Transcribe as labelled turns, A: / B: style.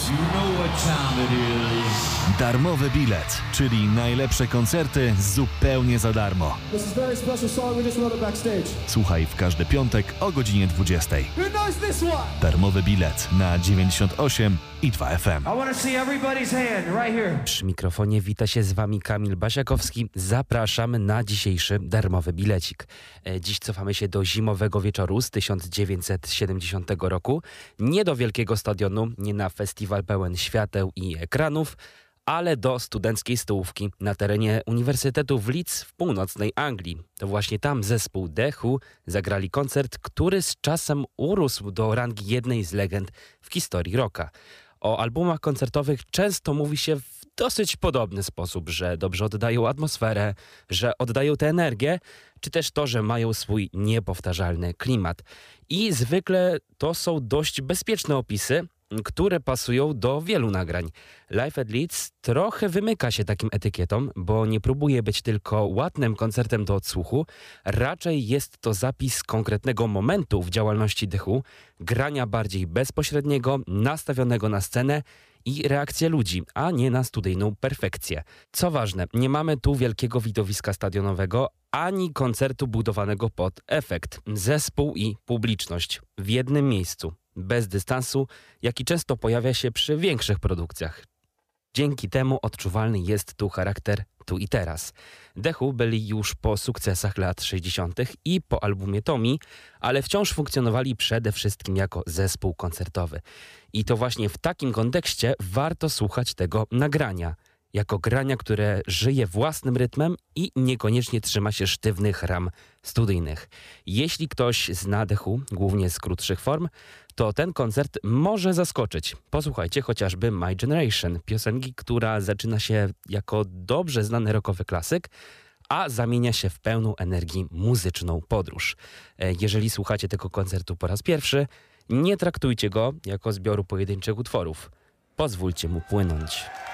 A: You know what time it is.
B: Darmowy bilet, czyli najlepsze koncerty zupełnie za darmo.
C: This is a very special song, we just wrote it backstage.
B: Słuchaj w każdy piątek o godzinie 20.
C: Who knows this one?
B: Darmowy bilet na 98 i 2 FM.
A: I want to see everybody's hand right here.
D: Przy mikrofonie wita się z wami Kamil Basiakowski. Zapraszam na dzisiejszy darmowy bilecik. Dziś cofamy się do zimowego wieczoru z 1970 roku. Nie do wielkiego stadionu, nie na festiwal pełen świateł i ekranów, ale do studenckiej stołówki na terenie Uniwersytetu w Leeds w północnej Anglii. To właśnie tam zespół The Who zagrali koncert, który z czasem urósł do rangi jednej z legend w historii rocka. O albumach koncertowych często mówi się w dosyć podobny sposób, że dobrze oddają atmosferę, że oddają tę energię, czy też to, że mają swój niepowtarzalny klimat. I zwykle to są dość bezpieczne opisy, które pasują do wielu nagrań. Live at Leeds trochę wymyka się takim etykietom, bo nie próbuje być tylko ładnym koncertem do odsłuchu, raczej jest to zapis konkretnego momentu w działalności The Who, grania bardziej bezpośredniego, nastawionego na scenę i reakcję ludzi, a nie na studyjną perfekcję. Co ważne, nie mamy tu wielkiego widowiska stadionowego, ani koncertu budowanego pod efekt. Zespół i publiczność w jednym miejscu, bez dystansu, jaki często pojawia się przy większych produkcjach. Dzięki temu odczuwalny jest tu charakter tu i teraz. The Who byli już po sukcesach lat 60. i po albumie Tommy, ale wciąż funkcjonowali przede wszystkim jako zespół koncertowy. I to właśnie w takim kontekście warto słuchać tego nagrania. Jako grania, które żyje własnym rytmem i niekoniecznie trzyma się sztywnych ram studyjnych. Jeśli ktoś zna The Who, głównie z krótszych form, to ten koncert może zaskoczyć. Posłuchajcie chociażby My Generation, piosenki, która zaczyna się jako dobrze znany rockowy klasyk, a zamienia się w pełną energii muzyczną podróż. Jeżeli słuchacie tego koncertu po raz pierwszy, nie traktujcie go jako zbioru pojedynczych utworów. Pozwólcie mu płynąć.